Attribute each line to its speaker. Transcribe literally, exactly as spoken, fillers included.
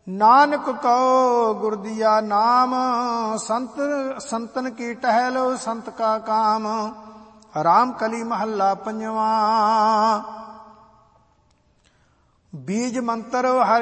Speaker 1: नानक कहो गुर दिया नाम, संत संतन की टहलो संत का काम। राम कली महला पंजवा। बीज मंत्र हर